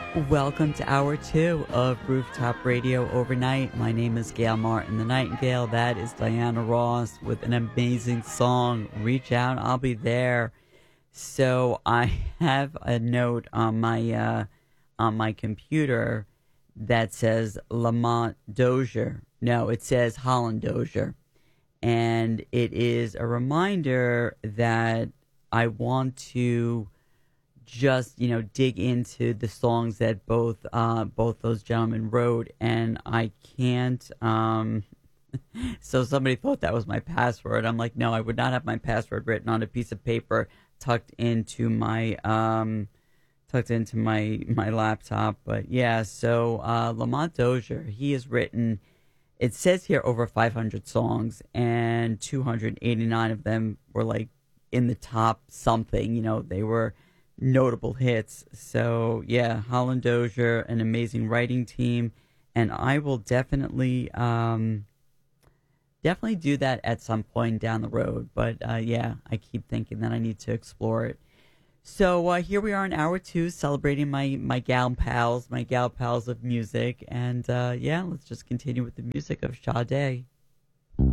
Welcome to hour two of Rooftop Radio Overnight. My name is Gail Martin, the Nightingale. That is Diana Ross with an amazing song, Reach Out, I'll Be There. So I have a note on my computer that says Lamont Dozier. No, it says Holland Dozier. And it is a reminder that I want to just dig into the songs that both those gentlemen wrote, and I can't. So somebody thought that was my password. I'm like, no, I would not have my password written on a piece of paper tucked into my my laptop. But yeah, so Lamont Dozier, he has written. It says here over 500 songs, and 289 of them were like in the top something. They were notable hits. So yeah, Holland Dozier, an amazing writing team, and I will definitely do that at some point down the road. But yeah, I keep thinking that I need to explore it. So here we are in hour two, celebrating my gal pals of music, and yeah, let's just continue with the music of Sade.